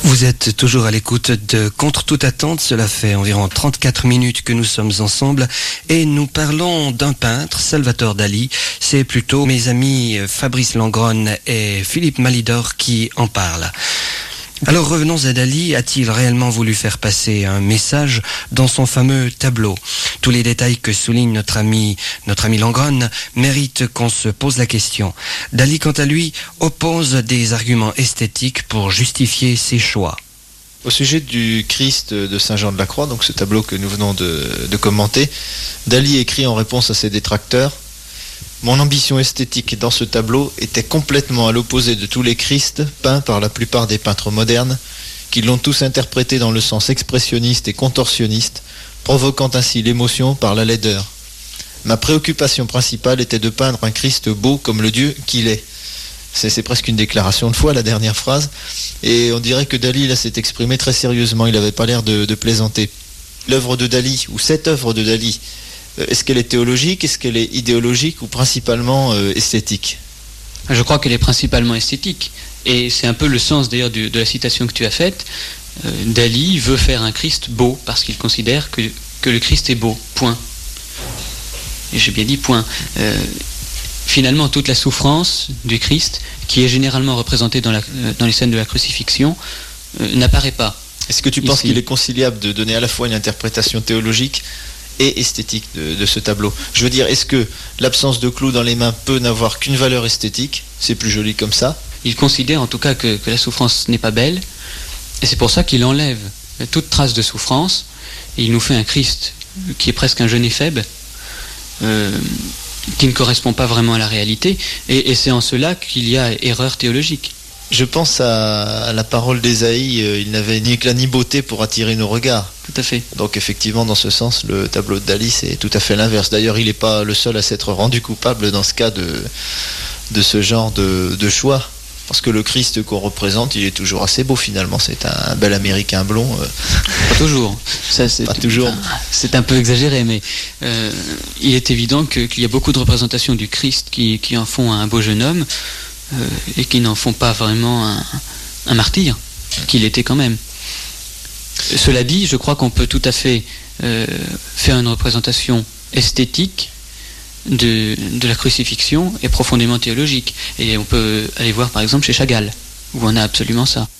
Vous êtes toujours à l'écoute de Contre toute attente. Cela fait environ 34 minutes que nous sommes ensemble et nous parlons d'un peintre, Salvatore Dali. C'est plutôt mes amis Fabrice Langronne et Philippe Malidor qui en parlent. Alors revenons à Dali. A-t-il réellement voulu faire passer un message dans son fameux tableau? Tous les détails que souligne notre ami Langronne méritent qu'on se pose la question. Dali, quant à lui, oppose des arguments esthétiques pour justifier ses choix. Au sujet du Christ de Saint Jean de la Croix, donc ce tableau que nous venons de commenter, Dali écrit en réponse à ses détracteurs: mon ambition esthétique dans ce tableau était complètement à l'opposé de tous les Christs peints par la plupart des peintres modernes, qui l'ont tous interprété dans le sens expressionniste et contorsionniste, provoquant ainsi l'émotion par la laideur. Ma préoccupation principale était de peindre un Christ beau comme le Dieu qu'il est. C'est presque une déclaration de foi, la dernière phrase, et on dirait que Dali là, s'est exprimé très sérieusement, il n'avait pas l'air de plaisanter. L'œuvre de Dali, ou cette œuvre de Dali, est-ce qu'elle est théologique, est-ce qu'elle est idéologique ou principalement esthétique? Je crois qu'elle est principalement esthétique. Et c'est un peu le sens d'ailleurs de la citation que tu as faite. Dali veut faire un Christ beau parce qu'il considère que le Christ est beau. Point. Et j'ai bien dit point. Finalement, toute la souffrance du Christ, qui est généralement représentée dans les scènes de la crucifixion, n'apparaît pas. Est-ce que tu penses qu'il est conciliable de donner à la fois une interprétation théologique et esthétique de ce tableau? Je veux dire, est-ce que l'absence de clous dans les mains peut n'avoir qu'une valeur esthétique? C'est plus joli comme ça. Il considère en tout cas que la souffrance n'est pas belle, et c'est pour ça qu'il enlève toute trace de souffrance, et il nous fait un Christ qui est presque un jeune éphèbe, qui ne correspond pas vraiment à la réalité, et c'est en cela qu'il y a erreur théologique. Je pense à la parole d'Ésaïe, il n'avait ni éclat ni beauté pour attirer nos regards. Tout à fait. Donc effectivement, dans ce sens, le tableau de Dali, c'est tout à fait l'inverse. D'ailleurs, il n'est pas le seul à s'être rendu coupable dans ce cas de ce genre de choix. Parce que le Christ qu'on représente, il est toujours assez beau finalement. C'est un bel américain blond. Pas toujours. Ça, pas toujours. C'est un peu exagéré, mais il est évident qu'il y a beaucoup de représentations du Christ qui en font un beau jeune homme, et qui n'en font pas vraiment un martyr, qu'il était quand même. Cela dit, je crois qu'on peut tout à fait faire une représentation esthétique de la crucifixion et profondément théologique. Et on peut aller voir par exemple chez Chagall, où on a absolument ça.